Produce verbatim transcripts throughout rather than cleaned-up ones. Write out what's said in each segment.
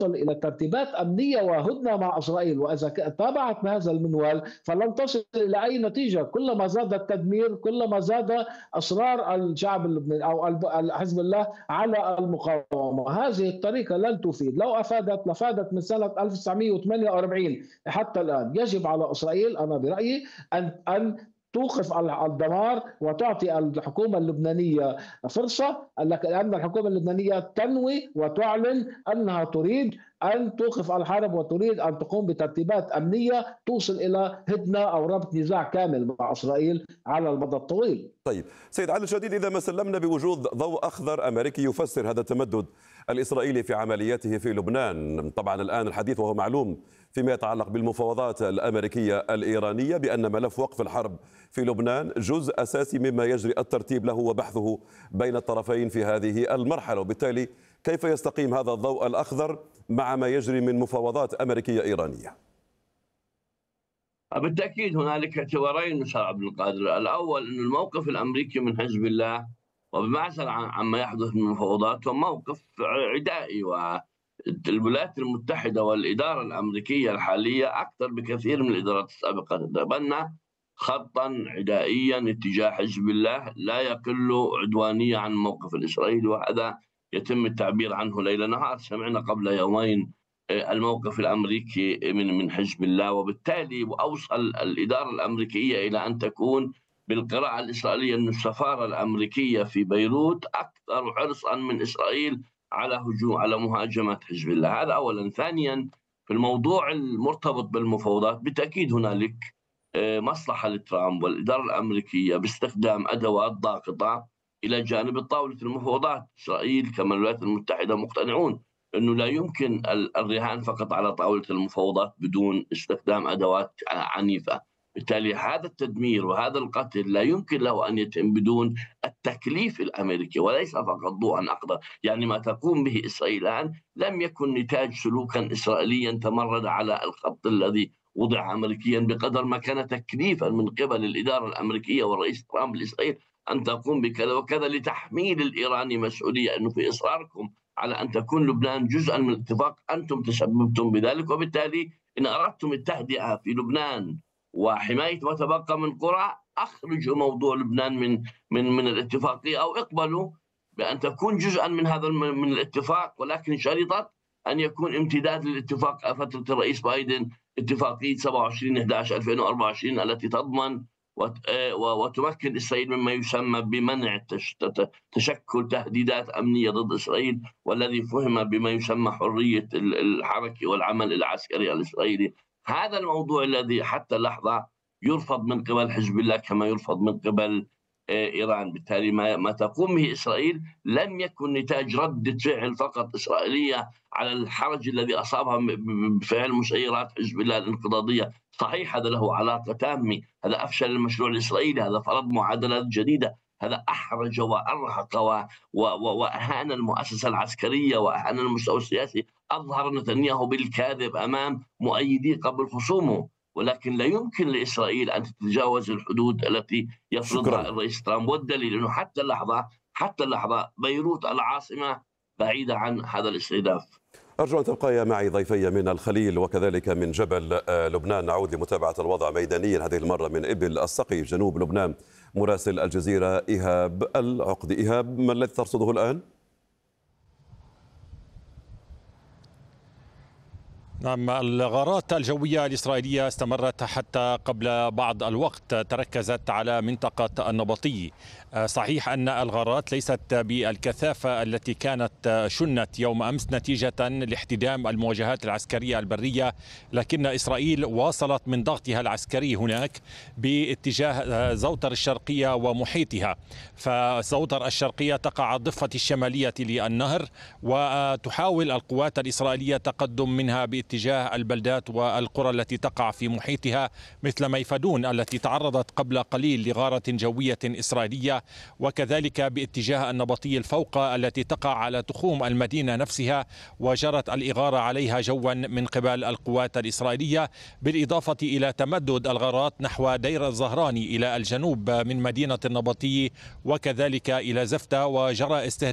إلى ترتيبات أمنية وهدنة مع إسرائيل، وإذا تابعت بهذا المنوال فلن تصل إلى أي نتيجة. كلما زاد التدمير كلما زاد إصرار الشعب اللبناني أو حزب الله على المقاومة. هذه الطريقة لن تفيد، لو أفادت لفادت من سنة ألف وتسعمئة وثمانية وأربعين حتى الآن. يجب على إسرائيل أنا برأيي أن أن توقف الدمار وتعطي الحكومة اللبنانية فرصة، لأن الحكومة اللبنانية تنوي وتعلن أنها تريد أن توقف الحرب وتريد أن تقوم بترتيبات أمنية توصل إلى هدنة أو ربط نزاع كامل مع إسرائيل على المدى الطويل. طيب سيد علي الشديد، إذا ما سلمنا بوجود ضوء أخضر أمريكي يفسر هذا التمدد الإسرائيلي في عملياته في لبنان، طبعا الآن الحديث وهو معلوم فيما يتعلق بالمفاوضات الأمريكية الإيرانية بأن ملف وقف الحرب في لبنان جزء أساسي مما يجري الترتيب له وبحثه بين الطرفين في هذه المرحلة، وبالتالي كيف يستقيم هذا الضوء الأخضر مع ما يجري من مفاوضات أمريكية إيرانية؟ بالتأكيد هنالك اعتبارين أستاذ عبد القادر. الأول أن الموقف الأمريكي من حزب الله وبمعزل عما يحدث من المفاوضات هو موقف عدائي، والولايات المتحدة والإدارة الأمريكية الحالية أكثر بكثير من الإدارات السابقة تتبنى خطا عدائيا اتجاه حزب الله لا يقل عدوانية عن الموقف الإسرائيلي، وهذا يتم التعبير عنه ليل نهار. سمعنا قبل يومين الموقف الأمريكي من من حزب الله، وبالتالي أوصل الإدارة الأمريكية إلى أن تكون بالقراءة الإسرائيلية أن السفارة الأمريكية في بيروت أكثر حرصا من إسرائيل على هجوم على مهاجمة حزب الله. هذا أولا. ثانيا، في الموضوع المرتبط بالمفاوضات بالتأكيد هنالك مصلحة لترامب والإدارة الأمريكية باستخدام أدوات ضاغطة إلى جانب طاولة المفاوضات. إسرائيل كما الولايات المتحدة مقتنعون أنه لا يمكن الرهان فقط على طاولة المفاوضات بدون استخدام أدوات عنيفة. بالتالي هذا التدمير وهذا القتل لا يمكن له أن يتم بدون التكليف الأمريكي وليس فقط ضوءا أخضر. يعني ما تقوم به إسرائيل الآن لم يكن نتاج سلوكا إسرائيليا تمرد على الخط الذي وضع أمريكيا، بقدر ما كان تكليفا من قبل الإدارة الأمريكية والرئيس ترامب لإسرائيل أن تقوم بكذا وكذا لتحميل الإيراني مسؤولية أنه في إصراركم على أن تكون لبنان جزءا من الاتفاق أنتم تسببتم بذلك، وبالتالي إن أردتم التهدئة في لبنان وحماية ما تبقى من قرى أخرجوا موضوع لبنان من من من الاتفاقية أو اقبلوا بأن تكون جزءا من هذا من الاتفاق، ولكن شريطة أن يكون امتداد للاتفاق فترة الرئيس بايدن اتفاقية سبعة وعشرين أحد عشر ألفين وأربعة وعشرين التي تضمن وتمكن إسرائيل مما يسمى بمنع تشكل تهديدات أمنية ضد إسرائيل، والذي فهم بما يسمى حرية الحركة والعمل العسكري الإسرائيلي. هذا الموضوع الذي حتى اللحظة يرفض من قبل حزب الله كما يرفض من قبل إيران. بالتالي ما, ما تقوم به إسرائيل لم يكن نتاج ردة فعل فقط إسرائيلية على الحرج الذي أصابها بفعل مسيرات حزب الله الانقضاضية. صحيح هذا له علاقة تامة، هذا أفشل المشروع الإسرائيلي، هذا فرض معادلات جديدة، هذا أحرج وأرهق وأهان المؤسسة العسكرية وأهان المستوى السياسي. أظهر نتنياهو بالكاذب أمام مؤيديه قبل خصومه، ولكن لا يمكن لإسرائيل أن تتجاوز الحدود التي يفرضها الرئيس ترامب. والدليل أنه حتى اللحظة حتى اللحظة بيروت العاصمة بعيدة عن هذا الاستهداف. أرجو أن تبقى معي ضيفي من الخليل وكذلك من جبل لبنان. نعود لمتابعة الوضع ميدانيا هذه المرة من إبل السقي جنوب لبنان. مراسل الجزيرة إيهاب العقدي. إيهاب، ما الذي ترصده الآن؟ نعم، الغارات الجوية الإسرائيلية استمرت حتى قبل بعض الوقت، تركزت على منطقة النبطي. صحيح أن الغارات ليست بالكثافة التي كانت شنت يوم أمس نتيجة لاحتدام المواجهات العسكرية البرية، لكن إسرائيل واصلت من ضغطها العسكري هناك باتجاه زوطر الشرقية ومحيطها. فزوطر الشرقية تقع على الضفة الشمالية للنهر، وتحاول القوات الإسرائيلية تقدم منها باتجاه البلدات والقرى التي تقع في محيطها مثل ميفدون التي تعرضت قبل قليل لغارة جوية إسرائيلية، وكذلك باتجاه النبطي الفوقة التي تقع على تخوم المدينة نفسها وجرت الإغارة عليها جوا من قبل القوات الإسرائيلية، بالإضافة إلى تمدد الغارات نحو دير الزهراني إلى الجنوب من مدينة النبطي وكذلك إلى زفتة، وجرى استهداف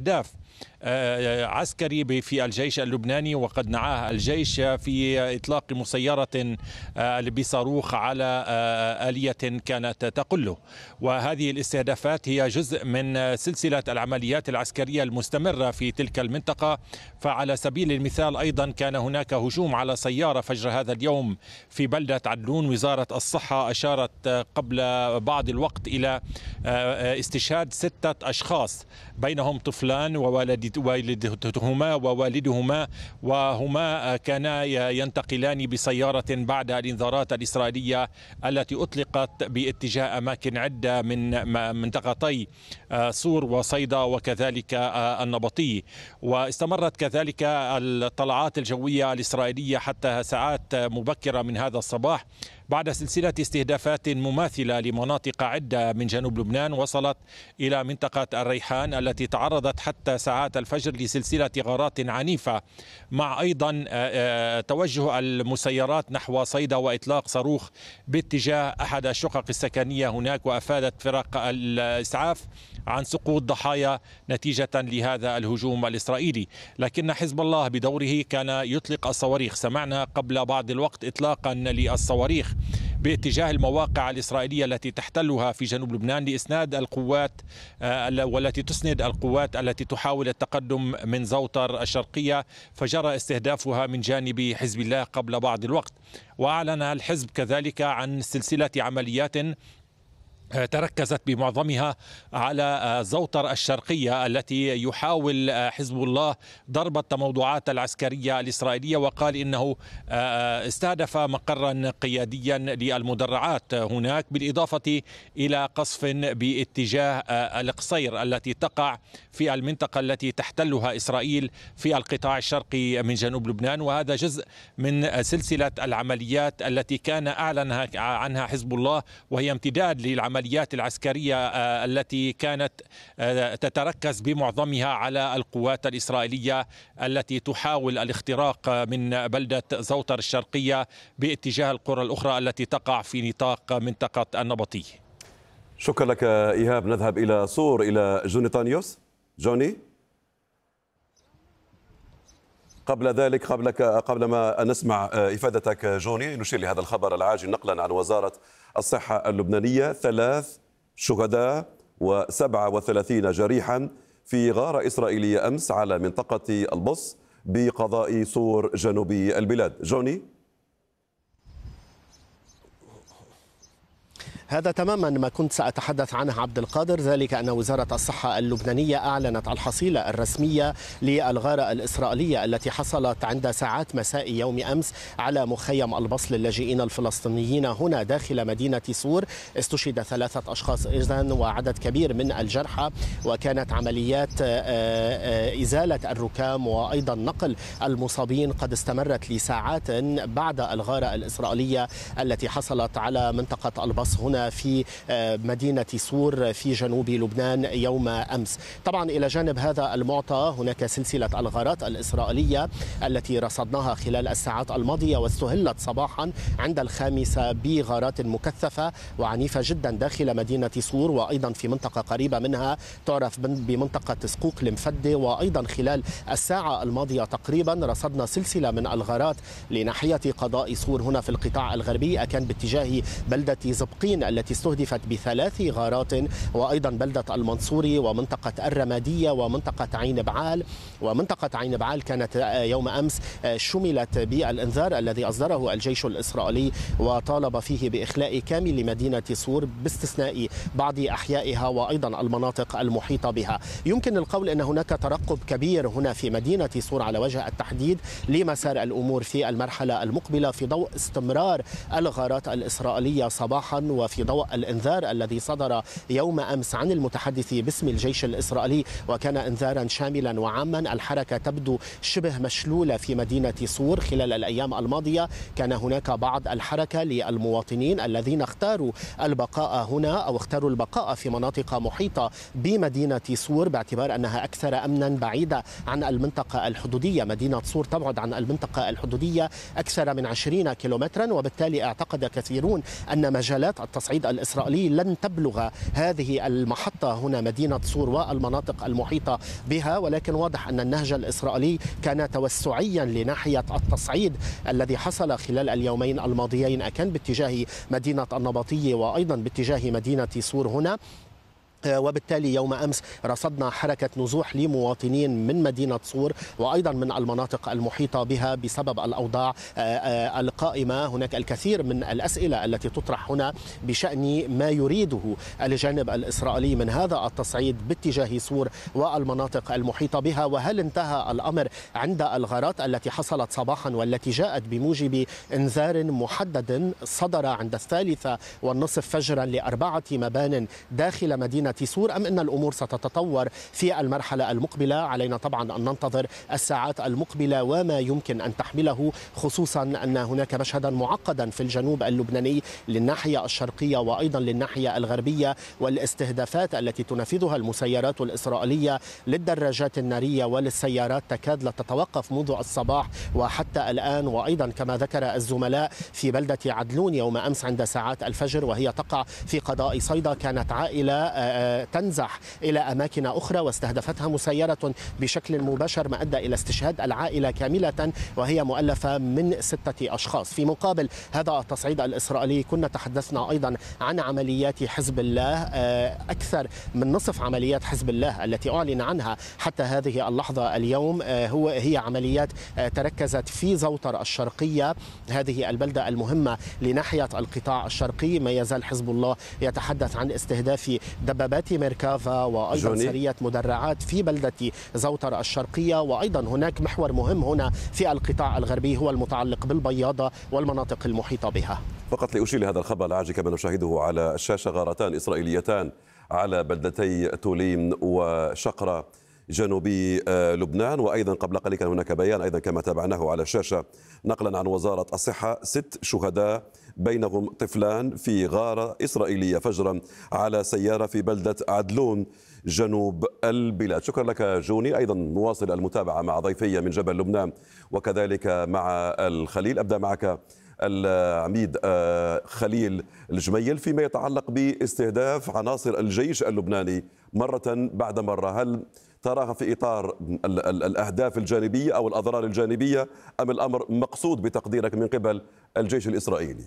عسكري في الجيش اللبناني، وقد نعاه الجيش في إطلاق مسيرة بصاروخ على آلية كانت تقله. وهذه الاستهدافات هي جزء من سلسلة العمليات العسكرية المستمرة في تلك المنطقة. فعلى سبيل المثال أيضا كان هناك هجوم على سيارة فجر هذا اليوم في بلدة عدلون. وزارة الصحة أشارت قبل بعض الوقت إلى استشهاد ستة أشخاص، بينهم طفلان ووالدهما ووالدهما، وهما كانا ينتقلان بسيارة بعد الإنذارات الإسرائيلية التي أطلقت باتجاه أماكن عدة من منطقتي صور وصيدا وكذلك النبطي. واستمرت كذلك الطلعات الجوية الإسرائيلية حتى ساعات مبكرة من هذا الصباح بعد سلسلة استهدافات مماثلة لمناطق عدة من جنوب لبنان، وصلت إلى منطقة الريحان التي تعرضت حتى ساعات الفجر لسلسلة غارات عنيفة، مع أيضا توجه المسيرات نحو صيدا وإطلاق صاروخ باتجاه أحد الشقق السكنية هناك. وأفادت فرق الإسعاف عن سقوط ضحايا نتيجة لهذا الهجوم الإسرائيلي. لكن حزب الله بدوره كان يطلق الصواريخ. سمعنا قبل بعض الوقت إطلاقا للصواريخ باتجاه المواقع الإسرائيلية التي تحتلها في جنوب لبنان لإسناد القوات والتي تسند القوات التي تحاول التقدم من زوطر الشرقية، فجرى استهدافها من جانب حزب الله قبل بعض الوقت. وأعلن الحزب كذلك عن سلسلة عمليات تركزت بمعظمها على زوطر الشرقية التي يحاول حزب الله ضرب التموضعات العسكرية الإسرائيلية، وقال إنه استهدف مقرا قياديا للمدرعات هناك، بالإضافة إلى قصف باتجاه القصير التي تقع في المنطقة التي تحتلها إسرائيل في القطاع الشرقي من جنوب لبنان. وهذا جزء من سلسلة العمليات التي كان أعلن عنها حزب الله، وهي امتداد للعمليات العمليات العسكرية التي كانت تتركز بمعظمها على القوات الإسرائيلية التي تحاول الاختراق من بلدة زوطر الشرقية باتجاه القرى الأخرى التي تقع في نطاق منطقة النبطي. شكرا لك إيهاب. نذهب إلى صور إلى جوني طانيوس. جوني، قبل ذلك قبلك قبل ما نسمع إفادتك جوني، نشير لهذا الخبر العاجل نقلا عن وزارة الصحة اللبنانية: ثلاث شهداء وسبعة وثلاثين جريحا في غارة إسرائيلية أمس على منطقة البص بقضاء صور جنوبي البلاد. جوني. هذا تماما ما كنت سأتحدث عنه عبد القادر، ذلك أن وزارة الصحة اللبنانية أعلنت الحصيلة الرسمية للغارة الإسرائيلية التي حصلت عند ساعات مساء يوم أمس على مخيم البص للاجئين الفلسطينيين هنا داخل مدينة صور. استشهد ثلاثة أشخاص إذن وعدد كبير من الجرحى، وكانت عمليات إزالة الركام وأيضا نقل المصابين قد استمرت لساعات بعد الغارة الإسرائيلية التي حصلت على منطقة البص هنا في مدينة صور في جنوب لبنان يوم أمس. طبعا إلى جانب هذا المعطى هناك سلسلة الغارات الإسرائيلية التي رصدناها خلال الساعات الماضية، واستهلت صباحا عند الخامسة بغارات مكثفة وعنيفة جدا داخل مدينة صور، وأيضا في منطقة قريبة منها تعرف بمنطقة سقوق المفدة. وأيضا خلال الساعة الماضية تقريبا رصدنا سلسلة من الغارات لناحية قضاء صور هنا في القطاع الغربي، كان باتجاه بلدة زبقين التي استهدفت بثلاث غارات، وأيضا بلدة المنصوري ومنطقة الرمادية ومنطقة عين بعال. ومنطقة عين بعال كانت يوم أمس شملت بالإنذار الذي أصدره الجيش الإسرائيلي وطالب فيه بإخلاء كامل مدينة صور باستثناء بعض أحيائها وأيضا المناطق المحيطة بها. يمكن القول أن هناك ترقب كبير هنا في مدينة صور على وجه التحديد لمسار الأمور في المرحلة المقبلة في ضوء استمرار الغارات الإسرائيلية صباحا، وفي ضوء الإنذار الذي صدر يوم أمس عن المتحدث باسم الجيش الإسرائيلي، وكان إنذارا شاملا وعاما. الحركة تبدو شبه مشلولة في مدينة صور خلال الأيام الماضية. كان هناك بعض الحركة للمواطنين الذين اختاروا البقاء هنا أو اختاروا البقاء في مناطق محيطة بمدينة صور باعتبار أنها أكثر أمنا بعيدة عن المنطقة الحدودية. مدينة صور تبعد عن المنطقة الحدودية أكثر من عشرين كيلومترا، وبالتالي اعتقد كثيرون أن مجالات التصرف التصعيد الإسرائيلي لن تبلغ هذه المحطة هنا مدينة صور والمناطق المحيطة بها، ولكن واضح أن النهج الإسرائيلي كان توسعيا لناحية التصعيد الذي حصل خلال اليومين الماضيين، أكان باتجاه مدينة النبطية وأيضا باتجاه مدينة صور هنا. وبالتالي يوم أمس رصدنا حركة نزوح لمواطنين من مدينة صور وأيضا من المناطق المحيطة بها بسبب الأوضاع القائمة. هناك الكثير من الأسئلة التي تطرح هنا بشأن ما يريده الجانب الإسرائيلي من هذا التصعيد باتجاه صور والمناطق المحيطة بها، وهل انتهى الأمر عند الغارات التي حصلت صباحا والتي جاءت بموجب إنذار محدد صدر عند الثالثة والنصف فجرا لأربعة مبان داخل مدينة صور، أم أن الأمور ستتطور في المرحلة المقبلة؟ علينا طبعا أن ننتظر الساعات المقبلة وما يمكن أن تحمله، خصوصا أن هناك مشهدا معقدا في الجنوب اللبناني للناحية الشرقية وأيضا للناحية الغربية، والاستهدافات التي تنفذها المسيرات الإسرائيلية للدراجات النارية وللسيارات تكاد لا تتوقف منذ الصباح وحتى الآن. وأيضا كما ذكر الزملاء في بلدة عدلون يوم أمس عند ساعات الفجر وهي تقع في قضاء صيدا، كانت عائلة تنزح إلى أماكن أخرى واستهدفتها مسيرة بشكل مباشر، ما أدى إلى استشهاد العائلة كاملة وهي مؤلفة من ستة أشخاص. في مقابل هذا التصعيد الإسرائيلي كنا تحدثنا أيضا عن عمليات حزب الله، أكثر من نصف عمليات حزب الله التي أعلن عنها حتى هذه اللحظة اليوم هو هي عمليات تركزت في زوطر الشرقية، هذه البلدة المهمة لناحية القطاع الشرقي. ما يزال حزب الله يتحدث عن استهداف دبابات ميركافا وأيضا سرية مدرعات في بلدة زوطر الشرقية. وأيضا هناك محور مهم هنا في القطاع الغربي هو المتعلق بالبياضة والمناطق المحيطة بها. فقط لأشير لهذا الخبر العاجل كما نشاهده على الشاشة، غارتان إسرائيليتان على بلدتي توليم وشقرة جنوبي لبنان. وأيضا قبل قليل كان هناك بيان أيضا كما تابعناه على الشاشة نقلا عن وزارة الصحة، ست شهداء بينهم طفلان في غارة إسرائيلية فجرا على سيارة في بلدة عدلون جنوب البلاد. شكرا لك جوني. أيضا نواصل المتابعة مع ضيفي من جبل لبنان وكذلك مع الخليل. أبدأ معك العميد خليل الجميل فيما يتعلق باستهداف عناصر الجيش اللبناني مرة بعد مرة، هل تراها في إطار الأهداف الجانبية أو الأضرار الجانبية أم الأمر مقصود بتقديرك من قبل الجيش الإسرائيلي؟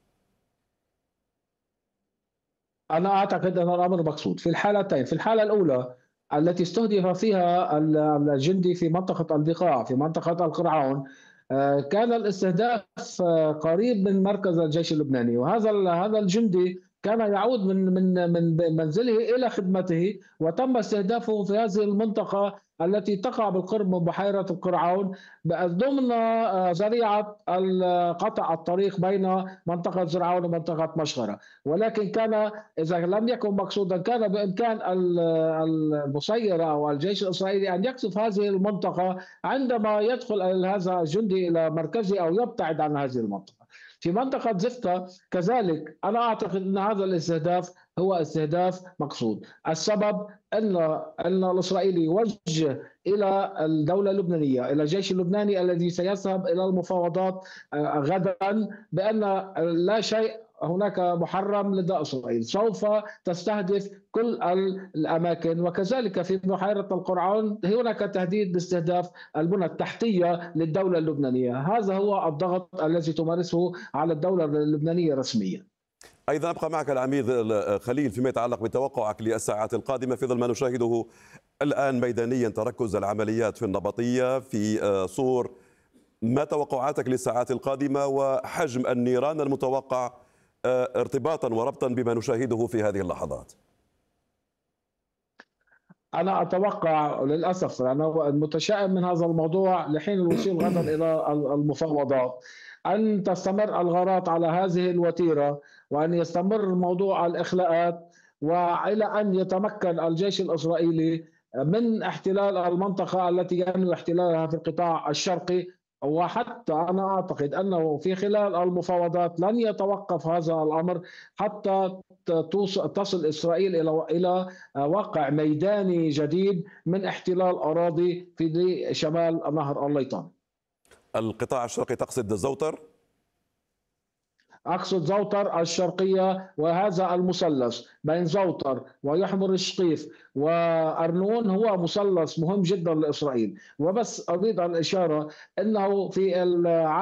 أنا أعتقد أن الأمر مقصود في الحالتين. في الحالة الأولى التي استهدف فيها الجندي في منطقة البقاع في منطقة القرعون، كان الاستهداف قريب من مركز الجيش اللبناني، وهذا هذا الجندي كان يعود من من من منزله إلى خدمته، وتم استهدافه في هذه المنطقة التي تقع بالقرب من بحيرة القرعون ضمن ذريعة قطع الطريق بين منطقة زرعون ومنطقة مشغرة. ولكن كان إذا لم يكن مقصودا كان بإمكان المسيرة أو الجيش الإسرائيلي أن يقصف هذه المنطقة عندما يدخل هذا الجندي إلى مركزه أو يبتعد عن هذه المنطقة. في منطقة زفتة كذلك أنا أعتقد أن هذا الاستهداف هو استهداف مقصود. السبب أن أن الإسرائيلي يوجه إلى الدولة اللبنانية، إلى الجيش اللبناني الذي سيذهب إلى المفاوضات غدا، بأن لا شيء هناك محرم لدى إسرائيل، سوف تستهدف كل الأماكن. وكذلك في بحيرة القرعون هناك تهديد باستهداف البنى التحتية للدولة اللبنانية. هذا هو الضغط الذي تمارسه على الدولة اللبنانية رسميا. أيضا أبقى معك العميد خليل فيما يتعلق بتوقعك للساعات القادمة في ظل ما نشاهده الآن ميدانيا، تركز العمليات في النبطية في صور. ما توقعاتك للساعات القادمة وحجم النيران المتوقع ارتباطا وربطا بما نشاهده في هذه اللحظات؟ أنا أتوقع للأسف، أنا متشائم من هذا الموضوع لحين الوصول غدا إلى المفاوضات، أن تستمر الغارات على هذه الوتيرة وأن يستمر موضوع الإخلاءات، وإلى أن يتمكن الجيش الإسرائيلي من احتلال المنطقة التي ينوي احتلالها في القطاع الشرقي. وحتى أنا أعتقد أنه في خلال المفاوضات لن يتوقف هذا الأمر حتى تصل إسرائيل إلى إلى واقع ميداني جديد من احتلال أراضي في شمال نهر الليطان. القطاع الشرقي تقصد زوطر؟ أقصد زوطر الشرقية، وهذا المثلث بين زوطر ويحمر الشقيف وأرنون هو مثلث مهم جدا لإسرائيل. وبس أريد الإشارة أنه في